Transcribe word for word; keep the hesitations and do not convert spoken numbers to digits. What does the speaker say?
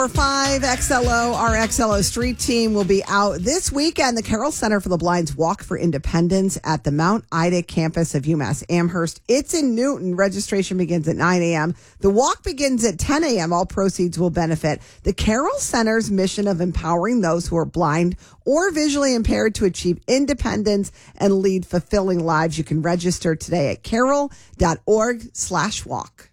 Our five X L O, our X L O street team will be out this weekend. The Carroll Center for the Blind's Walk for Independence at the Mount Ida campus of UMass Amherst. It's in Newton. Registration begins at nine a.m. The walk begins at ten a.m. All proceeds will benefit the Carroll Center's mission of empowering those who are blind or visually impaired to achieve independence and lead fulfilling lives. You can register today at carroll dot org slash walk.